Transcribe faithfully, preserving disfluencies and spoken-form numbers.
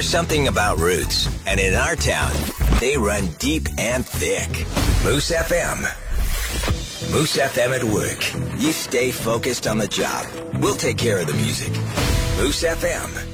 There's something about roots, and in our town, they run deep and thick. Moose F M. Moose F M at work. You stay focused on the job. We'll take care of the music. Moose F M.